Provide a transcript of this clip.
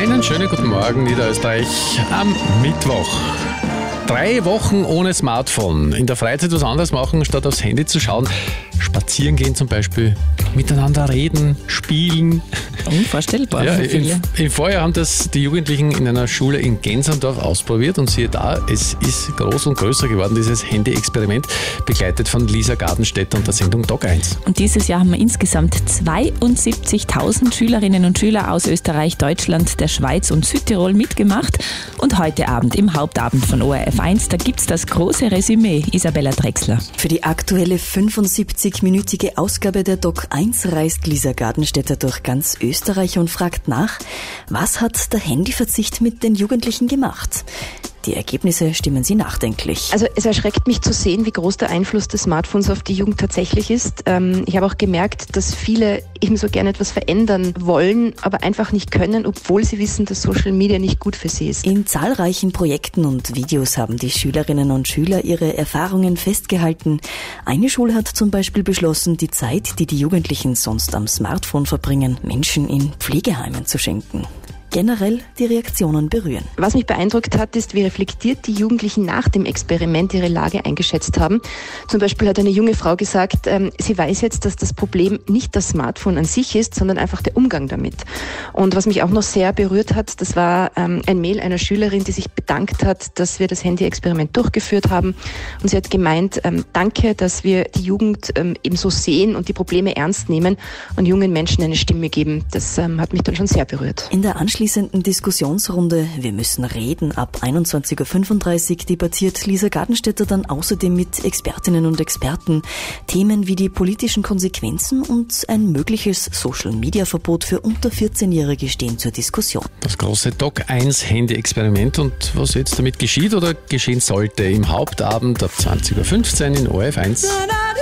Einen schönen guten Morgen, Niederösterreich, am Mittwoch. 3 Wochen ohne Smartphone. In der Freizeit was anderes machen, statt aufs Handy zu schauen. Spazieren gehen zum Beispiel, miteinander reden, spielen. Unvorstellbar für viele. Im Vorjahr haben das die Jugendlichen in einer Schule in Gensandorf ausprobiert und siehe da, es ist groß und größer geworden, dieses Handy-Experiment, begleitet von Lisa Gardenstädter und der Sendung Doc 1. Und dieses Jahr haben wir insgesamt 72.000 Schülerinnen und Schüler aus Österreich, Deutschland, der Schweiz und Südtirol mitgemacht. Und heute Abend im Hauptabend von ORF 1, da gibt's das große Resümee. Isabella Drechsler. Für die aktuelle 75-minütige Ausgabe der Doc 1 reist Lisa Gardenstädter durch ganz Österreich und fragt nach, was hat der Handyverzicht mit den Jugendlichen gemacht? Die Ergebnisse stimmen sie nachdenklich. Also es erschreckt mich zu sehen, wie groß der Einfluss des Smartphones auf die Jugend tatsächlich ist. Ich habe auch gemerkt, dass viele ebenso gerne etwas verändern wollen, aber einfach nicht können, obwohl sie wissen, dass Social Media nicht gut für sie ist. In zahlreichen Projekten und Videos haben die Schülerinnen und Schüler ihre Erfahrungen festgehalten. Eine Schule hat zum Beispiel beschlossen, die Zeit, die die Jugendlichen sonst am Smartphone verbringen, Menschen in Pflegeheimen zu schenken. Generell die Reaktionen berühren. Was mich beeindruckt hat, ist, wie reflektiert die Jugendlichen nach dem Experiment ihre Lage eingeschätzt haben. Zum Beispiel hat eine junge Frau gesagt, sie weiß jetzt, dass das Problem nicht das Smartphone an sich ist, sondern einfach der Umgang damit. Und was mich auch noch sehr berührt hat, das war ein Mail einer Schülerin, die sich bedankt hat, dass wir das Handy-Experiment durchgeführt haben. Und sie hat gemeint, danke, dass wir die Jugend eben so sehen und die Probleme ernst nehmen und jungen Menschen eine Stimme geben. Das hat mich dann schon sehr berührt. In der anschließenden Diskussionsrunde Wir müssen reden ab 21.35 Uhr debattiert Lisa Gardenstädter dann außerdem mit Expertinnen und Experten Themen wie die politischen Konsequenzen und ein mögliches Social-Media-Verbot für unter 14-Jährige stehen zur Diskussion. Das große Doc 1 Handy-Experiment und was jetzt damit geschieht oder geschehen sollte im Hauptabend ab 20.15 Uhr in ORF 1.